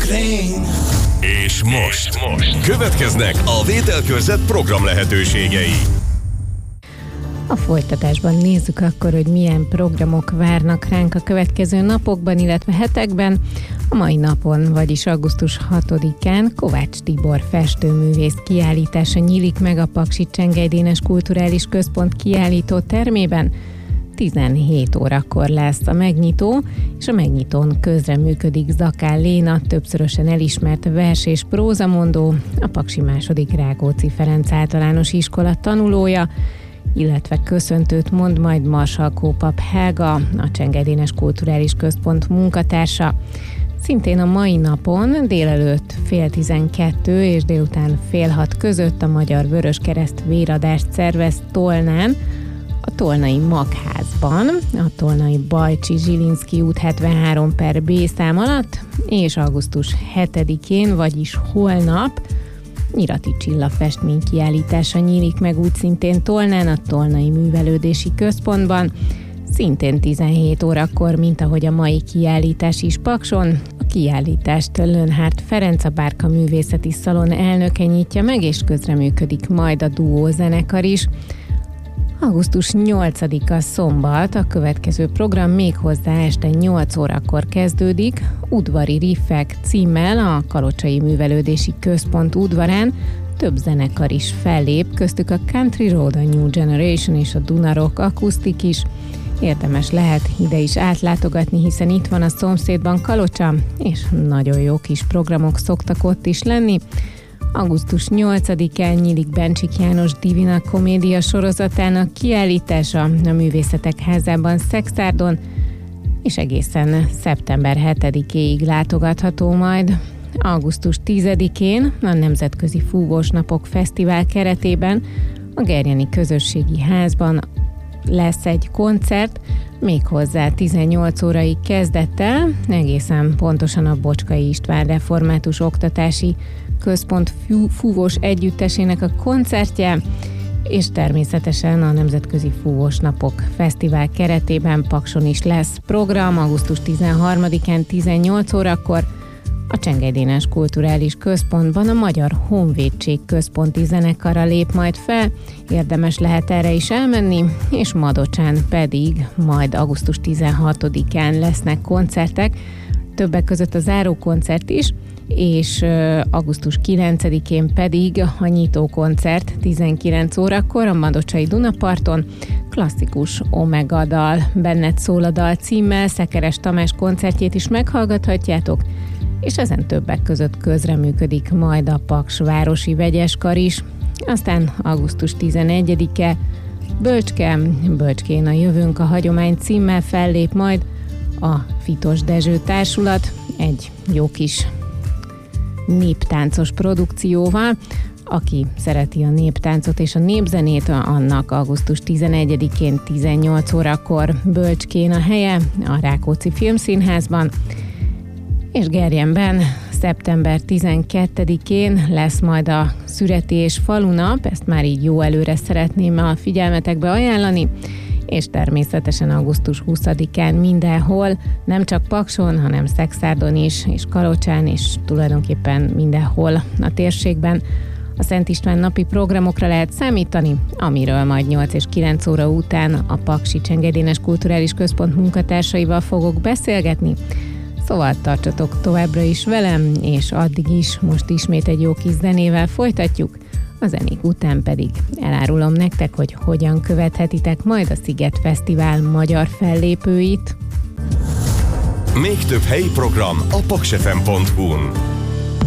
És most következnek a Vételkörzet program lehetőségei. A folytatásban nézzük akkor, hogy milyen programok várnak ránk a következő napokban, illetve hetekben. A mai napon, vagyis augusztus 6-án Kovács Tibor festőművész kiállítása nyílik meg a Paksi Csengely Dénes Kulturális Központ kiállító termében. 17 órakor lesz a megnyitó, és a megnyitón közreműködik Zakán Léna, többszörösen elismert vers- és prózamondó, a Paksi II. Rákóczi Ferenc általános iskola tanulója, illetve köszöntőt mond majd Marsalkó pap Helga, a Csengely Dénes Kulturális Központ munkatársa. Szintén a mai napon délelőtt 10:30 és délután 5:30 között a Magyar Vöröskereszt véradást szervez Tolnán, a Tolnai Magházban, a Tolnai Bajcsi Zsilinszky út 73/B szám alatt, és augusztus 7-én, vagyis holnap Nyirati Csilla festmény kiállítása nyílik meg úgy szintén Tolnán, a Tolnai Művelődési Központban, szintén 17 órakor, mint ahogy a mai kiállítás is Pakson. A kiállítást Lönhárt Ferenc, a Bárka Művészeti Szalon elnöke nyitja meg, és közreműködik majd a Duó zenekar is. Augusztus 8-a szombat, a következő program méghozzá este 8 órakor kezdődik, Udvari Riffek címmel a Kalocsai Művelődési Központ udvarán. Több zenekar is fellép, köztük a Country Road, a New Generation és a Dunarock akusztik is. Érdemes lehet ide is átlátogatni, hiszen itt van a szomszédban Kalocsa, és nagyon jó kis programok szoktak ott is lenni. Augusztus 8-án nyílik Bencsik János Divina Komédia sorozatának kiállítása a Művészetek Házában Szexárdon, és egészen szeptember 7-éig látogatható majd. Augusztus 10-én a Nemzetközi Fúvós Napok Fesztivál keretében a Gerjeni Közösségi Házban lesz egy koncert, méghozzá 18 óraig kezdett el, egészen pontosan a Bocskai István Református Oktatási Központ fúvós együttesének a koncertje, és természetesen a Nemzetközi Fúvós Napok Fesztivál keretében Pakson is lesz program. Augusztus 13-án 18 órakor a Csengely Dénes Kulturális Központban a Magyar Honvédség Központi Zenekara lép majd fel, érdemes lehet erre is elmenni, és Madocsán pedig majd augusztus 16-án lesznek koncertek, többek között a zárókoncert is, és augusztus 9-én pedig a nyitókoncert 19 órakor a Madocsai Dunaparton, klasszikus Omega dal, Benned szól a dal címmel Szekeres Tamás koncertjét is meghallgathatjátok, és ezen többek között közreműködik majd a Paks Városi Vegyeskar is. Aztán augusztus 11-e Bölcskén a Jövőnk a hagyomány címmel fellép majd a Fitos Dezső Társulat egy jó kis néptáncos produkcióval. Aki szereti a néptáncot és a népzenét, annak augusztus 11-én 18 órakor Bölcskén a helye, a Rákóczi Filmszínházban, és Gerjenben szeptember 12-én lesz majd a Szüreti és Falunap, ezt már így jó előre szeretném a figyelmetekbe ajánlani, és természetesen augusztus 20-án mindenhol, nem csak Pakson, hanem Szexárdon is, és Kalocsán, és tulajdonképpen mindenhol a térségben a Szent István napi programokra lehet számítani, amiről majd 8 és 9 óra után a Paksi Csengely Dénes Kulturális Központ munkatársaival fogok beszélgetni. Szóval tartsatok továbbra is velem, és addig is most ismét egy jó kis zenével folytatjuk, a zenék után pedig elárulom nektek, hogy hogyan követhetitek majd a Sziget Fesztivál magyar fellépőit. Még több helyi program a paksfm.hu-n.